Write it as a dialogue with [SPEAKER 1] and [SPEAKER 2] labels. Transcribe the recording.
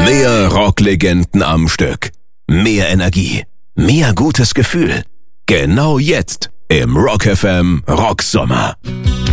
[SPEAKER 1] Mehr Rocklegenden am Stück. Mehr Energie. Mehr gutes Gefühl. Genau jetzt im Rock FM Rocksommer.